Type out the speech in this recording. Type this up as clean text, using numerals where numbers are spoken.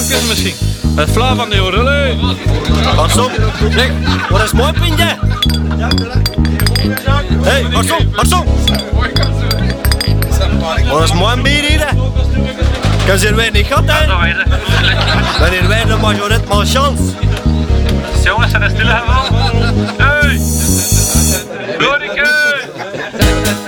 Even misschien. Het Vla van de Jorrel. Pas op. Zeg, wat is mooi pintje? Hé, pas op, pas op. Wat is mooi bier hier? Kan ze er weer niet gehad, hè? Wanneer wij de majoret maar chance.